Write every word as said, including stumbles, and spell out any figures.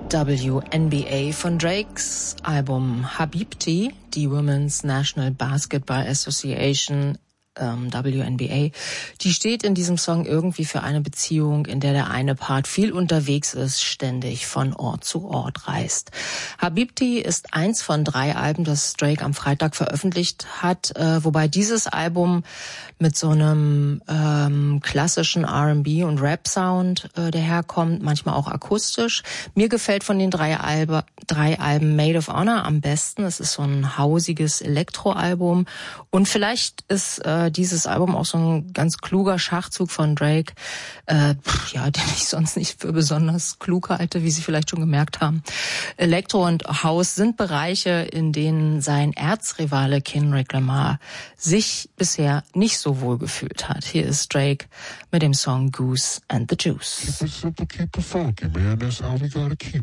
W N B A von Drakes Album Habibti, die Women's National Basketball Association, ähm, W N B A, die steht in diesem Song irgendwie für eine Beziehung, in der der eine Part viel unterwegs ist, ständig von Ort zu Ort reist. Habibti ist eins von drei Alben, das Drake am Freitag veröffentlicht hat, äh, wobei dieses Album mit so einem ähm, klassischen R and B und Rap-Sound äh, daherkommt, manchmal auch akustisch. Mir gefällt von den drei, Albe, drei Alben Maid of Honor am besten. Es ist so ein hausiges Elektroalbum und vielleicht ist äh, dieses Album auch so ein ganz kluger Schachzug von Drake, äh, pff, ja, den ich sonst nicht für besonders klug halte, wie Sie vielleicht schon gemerkt haben. Elektro und House sind Bereiche, in denen sein Erzrivale Kendrick Lamar sich bisher nicht so wohl gefühlt hat. Hier ist Drake mit dem Song Goose and the Juice. Keep it simple, keep it funky, man. That's how we gotta keep